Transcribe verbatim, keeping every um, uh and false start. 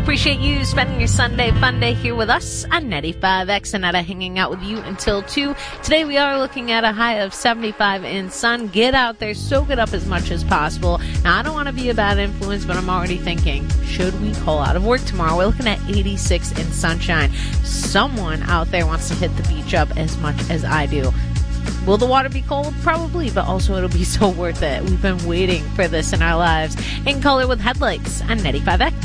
Appreciate you spending your Sunday fun day here with us on ninety-five X and Netta, hanging out with you until two. Today we are looking at a high of seventy-five in sun. Get out there, soak it up as much as possible. Now, I don't want to be a bad influence, but I'm already thinking, should we call out of work tomorrow? We're looking at eighty-six in sunshine. Someone out there wants to hit the beach up as much as I do. Will the water be cold? Probably, but also it'll be so worth it. We've been waiting for this in our lives. In color with headlights on ninety-five X.